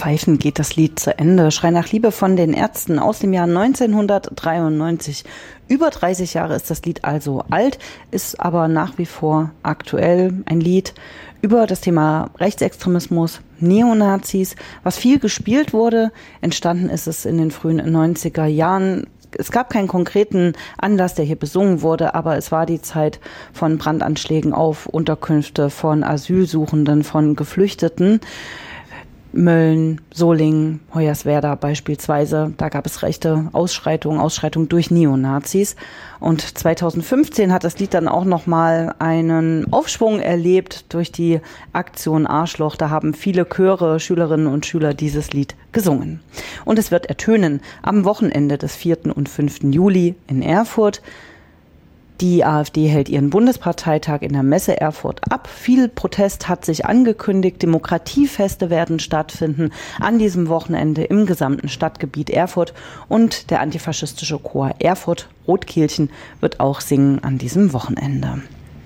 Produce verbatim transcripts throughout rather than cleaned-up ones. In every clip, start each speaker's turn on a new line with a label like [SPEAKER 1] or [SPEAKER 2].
[SPEAKER 1] Pfeifen geht das Lied zu Ende. Schrei nach Liebe von den Ärzten aus dem Jahr neunzehnhundertdreiundneunzig. Über dreißig Jahre ist das Lied also alt, ist aber nach wie vor aktuell. Ein Lied über das Thema Rechtsextremismus, Neonazis, was viel gespielt wurde. Entstanden ist es in den frühen neunziger Jahren. Es gab keinen konkreten Anlass, der hier besungen wurde, aber es war die Zeit von Brandanschlägen auf Unterkünfte, von Asylsuchenden, von Geflüchteten. Mölln, Solingen, Hoyerswerda beispielsweise, da gab es rechte Ausschreitungen, Ausschreitungen durch Neonazis. Und zweitausendfünfzehn hat das Lied dann auch nochmal einen Aufschwung erlebt durch die Aktion Arschloch. Da haben viele Chöre, Schülerinnen und Schüler dieses Lied gesungen. Und es wird ertönen am Wochenende des vierten und fünften Juli in Erfurt. Die AfD hält ihren Bundesparteitag in der Messe Erfurt ab. Viel Protest hat sich angekündigt. Demokratiefeste werden stattfinden an diesem Wochenende im gesamten Stadtgebiet Erfurt. Und der antifaschistische Chor Erfurt Rotkehlchen wird auch singen an diesem Wochenende.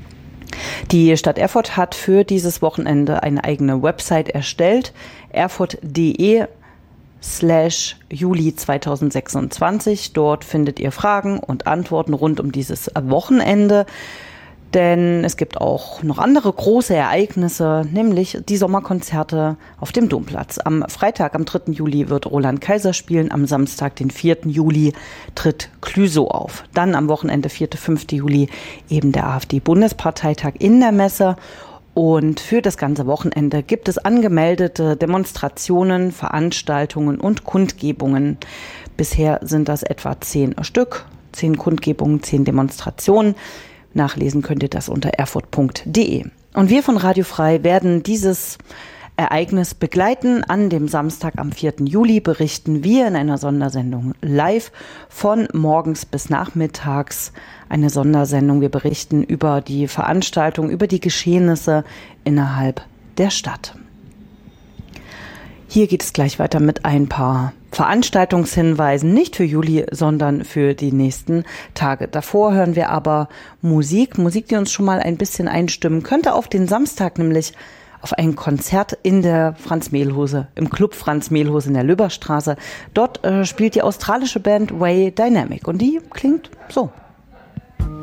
[SPEAKER 1] Die Stadt Erfurt hat für dieses Wochenende eine eigene Website erstellt. erfurt punkt de slash Juli zweitausendsechsundzwanzig. Dort findet ihr Fragen und Antworten rund um dieses Wochenende. Denn es gibt auch noch andere große Ereignisse, nämlich die Sommerkonzerte auf dem Domplatz. Am Freitag, am dritten Juli, wird Roland Kaiser spielen. Am Samstag, den vierten Juli, tritt Clüso auf. Dann am Wochenende, vierten und fünften Juli, eben der AfD-Bundesparteitag in der Messe. Und für das ganze Wochenende gibt es angemeldete Demonstrationen, Veranstaltungen und Kundgebungen. Bisher sind das etwa zehn Stück, zehn Kundgebungen, zehn Demonstrationen. Nachlesen könnt ihr das unter erfurt punkt de. Und wir von Radio Frei werden dieses Ereignis begleiten. An dem Samstag am vierten Juli berichten wir in einer Sondersendung live von morgens bis nachmittags. Eine Sondersendung. Wir berichten über die Veranstaltung, über die Geschehnisse innerhalb der Stadt. Hier geht es gleich weiter mit ein paar Veranstaltungshinweisen, nicht für Juli, sondern für die nächsten Tage. Davor hören wir aber Musik, Musik, die uns schon mal ein bisschen einstimmen könnte auf den Samstag, nämlich auf ein Konzert in der Franz Mehlhose, im Club Franz Mehlhose in der Löberstraße. Dort äh, spielt die australische Band Way Dynamic und die klingt so.